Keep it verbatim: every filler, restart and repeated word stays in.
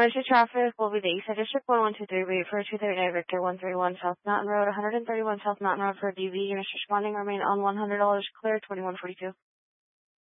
Emergency traffic will be the Eastside District one one two three, wait for two thirty-nine Victor one thirty-one South Mountain Road, one thirty-one South Mountain Road for D V. Units responding remain on one hundred dollars clear, twenty-one forty-two.